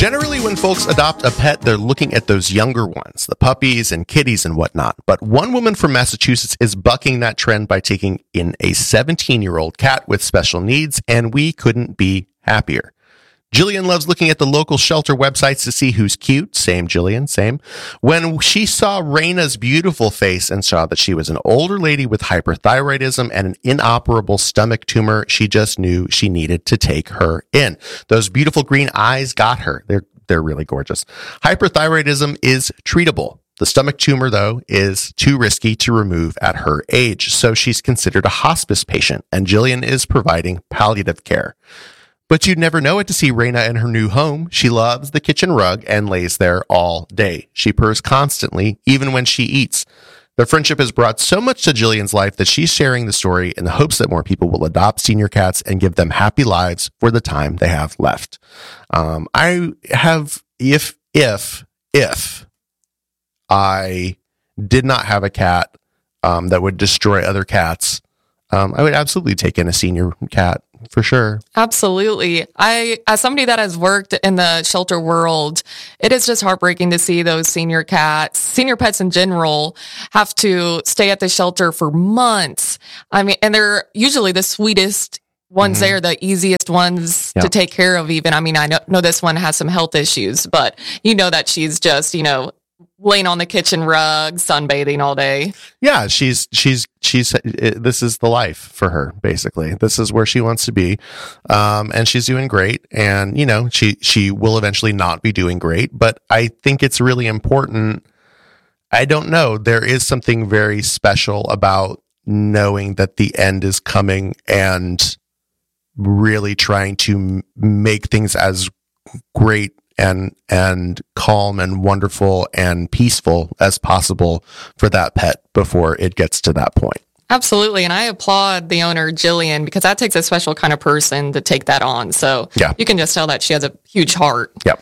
Generally, when folks adopt a pet, they're looking at those younger ones, the puppies and kitties and whatnot. But one woman from Massachusetts is bucking that trend by taking in a 17-year-old cat with special needs, and we couldn't be happier. Jillian loves looking at the local shelter websites to see who's cute. Same, Jillian, same. When she saw Raina's beautiful face and saw that she was an older lady with hyperthyroidism and an inoperable stomach tumor, she just knew she needed to take her in. Those beautiful green eyes got her. They're really gorgeous. Hyperthyroidism is treatable. The stomach tumor, though, is too risky to remove at her age, so she's considered a hospice patient, and Jillian is providing palliative care. But you'd never know it to see Raina in her new home. She loves the kitchen rug and lays there all day. She purrs constantly, even when she eats. Their friendship has brought so much to Jillian's life that she's sharing the story in the hopes that more people will adopt senior cats and give them happy lives for the time they have left. If I did not have a cat that would destroy other cats, I would absolutely take in a senior cat. For sure. Absolutely. As somebody that has worked in the shelter world, it is just heartbreaking to see those senior pets in general, have to stay at the shelter for months. I mean, and they're usually the sweetest ones there, the easiest ones to take care of even. I mean, I know this one has some health issues, but you know that she's just, laying on the kitchen rug, sunbathing all day. Yeah, she's this is the life for her, basically. This is where she wants to be. And she's doing great. And, she will eventually not be doing great, but I think it's really important. I don't know. There is something very special about knowing that the end is coming and really trying to make things as great and calm and wonderful and peaceful as possible for that pet before it gets to that point. Absolutely. And I applaud the owner, Jillian, because that takes a special kind of person to take that on. So you can just tell that she has a huge heart. Yep.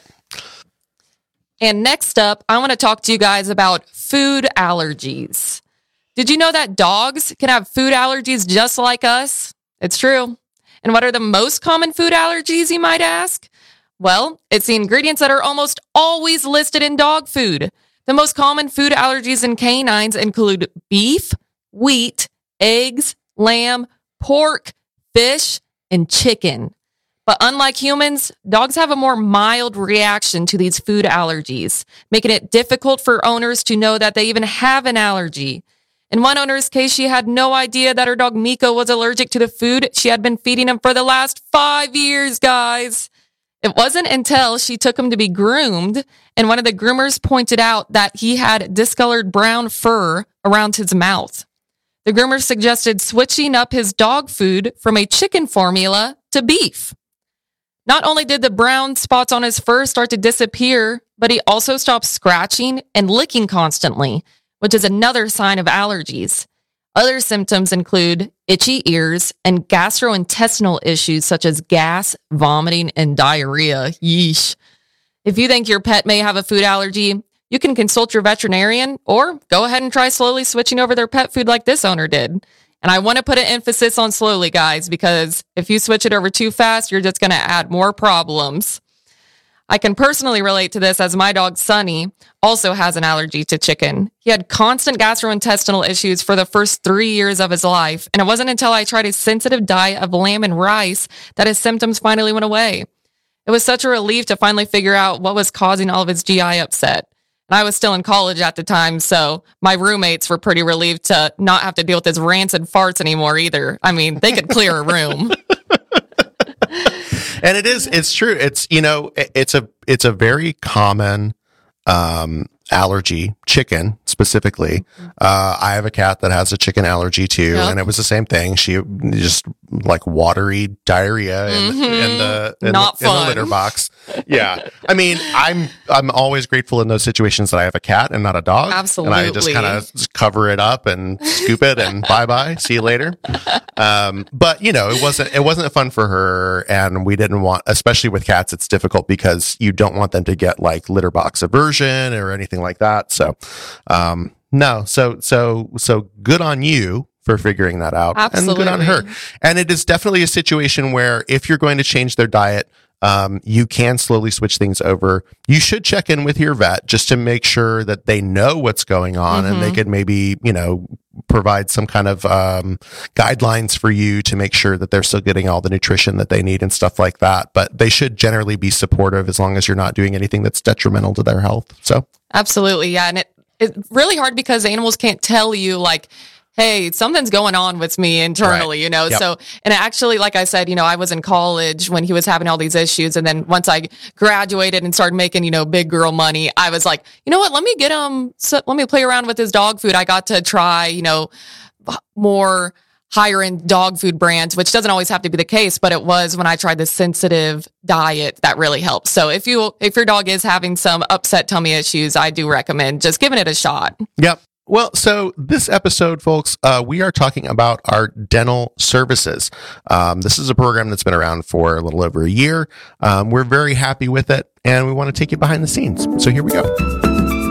And next up, I want to talk to you guys about food allergies. Did you know that dogs can have food allergies just like us? It's true. And what are the most common food allergies, you might ask? Well, it's the ingredients that are almost always listed in dog food. The most common food allergies in canines include beef, wheat, eggs, lamb, pork, fish, and chicken. But unlike humans, dogs have a more mild reaction to these food allergies, making it difficult for owners to know that they even have an allergy. In one owner's case, she had no idea that her dog Miko was allergic to the food she had been feeding him for the last 5 years, guys. It wasn't until she took him to be groomed, and one of the groomers pointed out that he had discolored brown fur around his mouth. The groomer suggested switching up his dog food from a chicken formula to beef. Not only did the brown spots on his fur start to disappear, but he also stopped scratching and licking constantly, which is another sign of allergies. Other symptoms include itchy ears and gastrointestinal issues such as gas, vomiting, and diarrhea. Yeesh. If you think your pet may have a food allergy, you can consult your veterinarian or go ahead and try slowly switching over their pet food like this owner did. And I want to put an emphasis on slowly, guys, because if you switch it over too fast, you're just going to add more problems. I can personally relate to this as my dog, Sunny, also has an allergy to chicken. He had constant gastrointestinal issues for the first 3 years of his life, and it wasn't until I tried a sensitive diet of lamb and rice that his symptoms finally went away. It was such a relief to finally figure out what was causing all of his GI upset. And I was still in college at the time, so my roommates were pretty relieved to not have to deal with his rancid farts anymore either. I mean, they could clear a room. And it's true. It's a very common allergy, chicken specifically. I have a cat that has a chicken allergy too, and it was the same thing. She just like watery diarrhea in the litter box. Yeah, I mean, I'm always grateful in those situations that I have a cat and not a dog. Absolutely, and I just kind of cover it up and scoop it and bye, see you later. But it wasn't fun for her, and we didn't want, especially with cats, it's difficult because you don't want them to get like litter box aversion or anything like that. So, no, so good on you for figuring that out. Absolutely. And good on her. And it is definitely a situation where if you're going to change their diet, you can slowly switch things over. You should check in with your vet just to make sure that they know what's going on and they could maybe, provide some kind of guidelines for you to make sure that they're still getting all the nutrition that they need and stuff like that. But they should generally be supportive as long as you're not doing anything that's detrimental to their health. So absolutely. Yeah. And it's really hard because animals can't tell you like, hey, something's going on with me internally, Right. Yep. So, and actually, like I said, I was in college when he was having all these issues. And then once I graduated and started making, big girl money, I was like, you know what, let me play around with his dog food. I got to try, more higher end dog food brands, which doesn't always have to be the case, but it was when I tried the sensitive diet that really helps. So if your dog is having some upset tummy issues, I do recommend just giving it a shot. Yep. Well, so this episode, folks, we are talking about our dental services. This is a program that's been around for a little over a year. We're very happy with it, and we want to take you behind the scenes. So here we go.